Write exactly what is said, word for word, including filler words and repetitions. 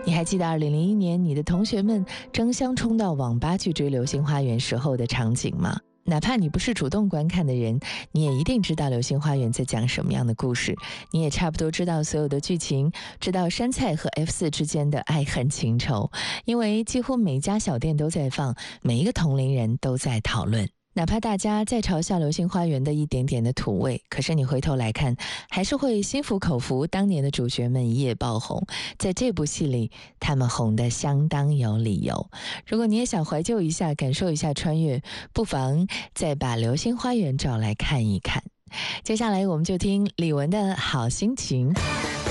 你还记得二零零一年你的同学们争相冲到网吧去追《流星花园》时候的场景吗？哪怕你不是主动观看的人，你也一定知道《流星花园》在讲什么样的故事，你也差不多知道所有的剧情，知道杉菜和 F 四 之间的爱恨情仇，因为几乎每家小店都在放，每一个同龄人都在讨论。哪怕大家在嘲笑《流星花园》的一点点的土味，可是你回头来看，还是会心服口服当年的主角们一夜爆红。在这部戏里，他们红得相当有理由。如果你也想怀旧一下，感受一下穿越，不妨再把《流星花园》找来看一看。接下来我们就听李玟的好心情。